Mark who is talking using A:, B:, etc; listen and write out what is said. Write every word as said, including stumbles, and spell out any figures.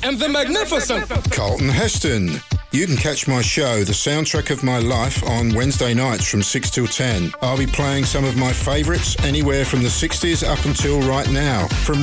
A: and the magnificent
B: Carlton Heston. You can catch my show, The Soundtrack of My Life, on Wednesday nights from six till ten. I'll be playing some of my favourites anywhere from the sixties up until right now. From